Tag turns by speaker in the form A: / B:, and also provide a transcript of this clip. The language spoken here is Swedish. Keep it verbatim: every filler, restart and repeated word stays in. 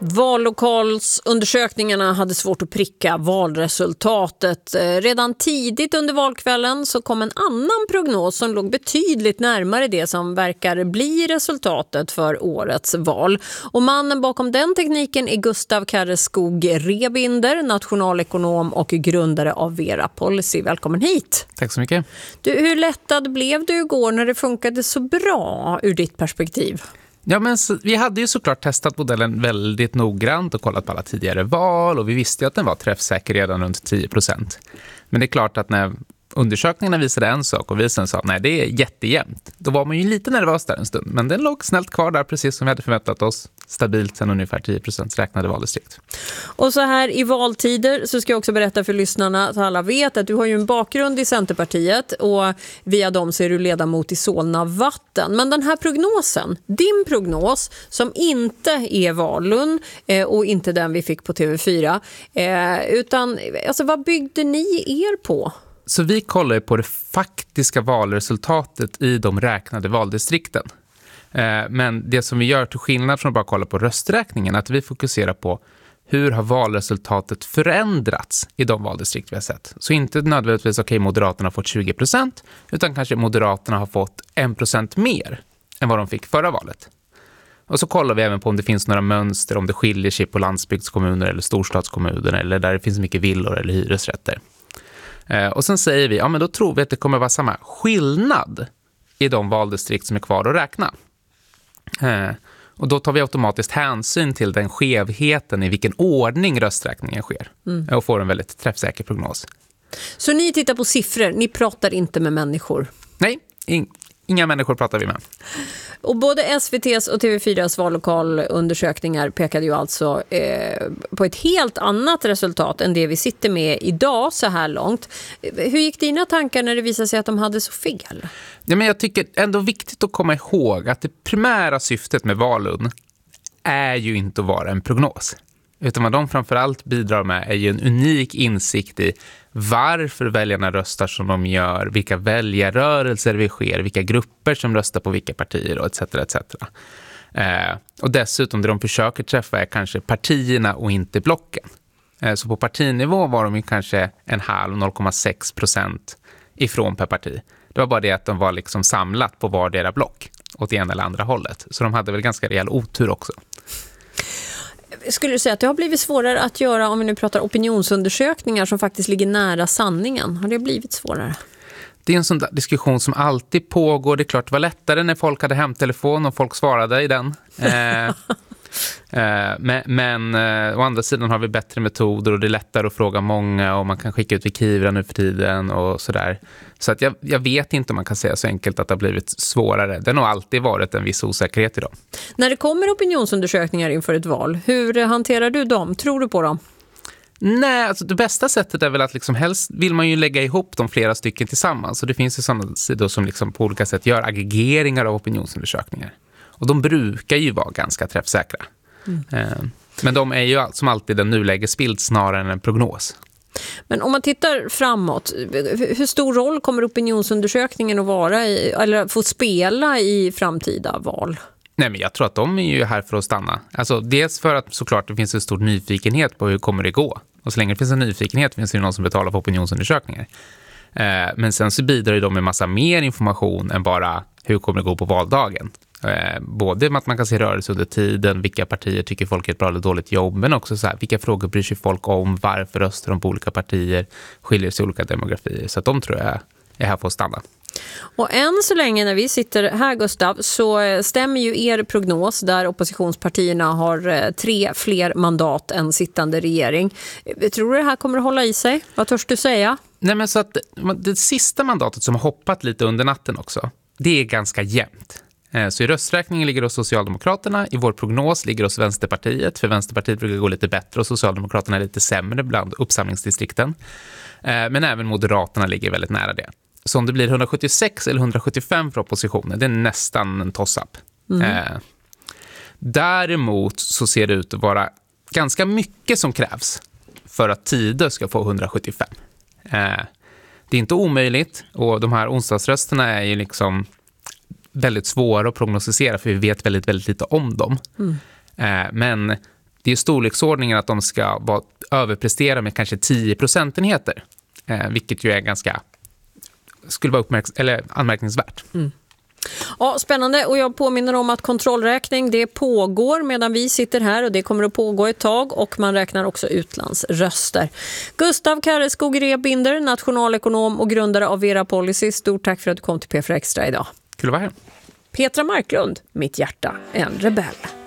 A: Vallokalsundersökningarna hade svårt att pricka valresultatet. Redan tidigt under valkvällen så kom en annan prognos som låg betydligt närmare det som verkar bli resultatet för årets val. Och mannen bakom den tekniken är Gustav Karreskog-Rebinder, nationalekonom och grundare av Vera Policy. Välkommen hit.
B: Tack så mycket.
A: Du, hur lättad blev du igår när det funkade så bra ur ditt perspektiv?
B: Ja, men så, vi hade ju såklart testat modellen väldigt noggrant och kollat på alla tidigare val och vi visste ju att den var träffsäker redan runt tio procent. Men det är klart att när undersökningarna visade en sak och vi sen sa nej, det är jättejämnt. Då var man ju lite nervös där en stund, men den låg snällt kvar där precis som vi hade förväntat oss, stabilt sen ungefär tio procent räknade valdistrikt.
A: Och så här i valtider så ska jag också berätta för lyssnarna att alla vet att du har ju en bakgrund i Centerpartiet och via dem så är du ledamot i Solna Vatten. Men den här prognosen, din prognos som inte är Valund eh, och inte den vi fick på T V fyra, eh, utan alltså, vad byggde ni er på?
B: Så vi kollar ju på det faktiska valresultatet i de räknade valdistrikten. Men det som vi gör till skillnad från att bara kolla på rösträkningen är att vi fokuserar på hur har valresultatet förändrats i de valdistrikt vi har sett. Så inte nödvändigtvis okej, okay, Moderaterna har fått tjugo procent utan kanske Moderaterna har fått en procent mer än vad de fick förra valet. Och så kollar vi även på om det finns några mönster, om det skiljer sig på landsbygdskommuner eller storstadskommuner eller där det finns mycket villor eller hyresrätter. Och sen säger vi, ja men då tror vi att det kommer vara samma skillnad i de valdistrikt som är kvar att räkna. Och då tar vi automatiskt hänsyn till den skevheten i vilken ordning rösträkningen sker. Mm. Och får en väldigt träffsäker prognos.
A: Så ni tittar på siffror, ni pratar inte med människor?
B: Nej, in- inga människor pratar vi med.
A: Och både S V T:s och T V fyras vallokalundersökningar pekade ju alltså eh, på ett helt annat resultat än det vi sitter med idag så här långt. Hur gick dina tankar när det visade sig att de hade så fel?
B: Ja, men jag tycker ändå viktigt att komma ihåg att det primära syftet med Valund är ju inte att vara en prognos. Utan vad de framförallt bidrar med är ju en unik insikt i varför väljarna röstar som de gör, vilka väljarrörelser vi sker, vilka grupper som röstar på vilka partier och et cetera et cetera. Eh, och dessutom det de försöker träffa är kanske partierna och inte blocken. Eh, så på partinivå var de ju kanske en halv, noll komma sex procent ifrån per parti. Det var bara det att de var liksom samlat på vardera block åt det ena eller andra hållet. Så de hade väl ganska rejäl otur också.
A: Skulle du säga att det har blivit svårare att göra, om vi nu pratar opinionsundersökningar som faktiskt ligger nära sanningen? Har det blivit svårare?
B: Det är en sån där diskussion som alltid pågår. Det är klart det var lättare när folk hade hemtelefon och folk svarade i den. Eh, eh, men men eh, å andra sidan har vi bättre metoder och det är lättare att fråga många och man kan skicka ut Wikivra nu för tiden och sådär. Så att jag, jag vet inte om man kan säga så enkelt att det har blivit svårare. Det har nog alltid varit en viss osäkerhet idag.
A: När det kommer opinionsundersökningar inför ett val, hur hanterar du dem? Tror du på dem?
B: Nej, alltså det bästa sättet är väl att liksom helst vill man ju lägga ihop de flera stycken tillsammans. Och det finns ju sådana sidor som liksom på olika sätt gör aggregeringar av opinionsundersökningar. Och de brukar ju vara ganska träffsäkra. Mm. Eh, men de är ju som alltid en nulägesbild snarare än en prognos.
A: Men om man tittar framåt, hur stor roll kommer opinionsundersökningen att vara i, eller få spela i framtida val?
B: Nej, men jag tror att de är ju här för att stanna. Alltså dels för att såklart det finns en stor nyfikenhet på hur kommer det gå. Och så länge det finns en nyfikenhet finns det ju någon som betalar för opinionsundersökningar. Eh, men sen så bidrar ju de med massa mer information än bara hur kommer det gå på valdagen. Eh, både med att man kan se rörelse under tiden, vilka partier tycker folk är ett bra eller dåligt jobb, men också så här, vilka frågor bryr sig folk om, varför röstar de på olika partier, skiljer sig olika demografier. Så att de tror jag är här för att stanna.
A: Och än så länge när vi sitter här, Gustav, så stämmer ju er prognos där oppositionspartierna har tre fler mandat än sittande regering. Tror du det här kommer att hålla i sig? Vad törs du säga?
B: Nej, men så att det sista mandatet som har hoppat lite under natten också, det är ganska jämnt. Så i rösträkningen ligger hos Socialdemokraterna, i vår prognos ligger hos Vänsterpartiet, för Vänsterpartiet brukar gå lite bättre och Socialdemokraterna är lite sämre bland uppsamlingsdistrikten. Men även Moderaterna ligger väldigt nära det. Så om det blir hundrasjuttiosex eller hundrasjuttiofem för oppositionen, det är nästan en toss-up. Mm. Eh, däremot så ser det ut att vara ganska mycket som krävs för att Tidö ska få hundrasjuttiofem. Eh, det är inte omöjligt och de här onsdagsrösterna är ju liksom väldigt svåra att prognostisera för vi vet väldigt, väldigt lite om dem. Mm. Eh, men det är storleksordningen att de ska vara, överprestera med kanske tio procentenheter. Eh, vilket ju är ganska, skulle vara uppmärks- eller anmärkningsvärt.
A: Mm. Ja, spännande, och jag påminner om att kontrollräkning det pågår medan vi sitter här och det kommer att pågå ett tag, och man räknar också utlandsröster. Gustav Karreskog-Rebinder, nationalekonom och grundare av Vera Policy, stort tack för att du kom till P fyra Extra idag.
B: Kul att vara här.
A: Petra Marklund, mitt hjärta, en rebell.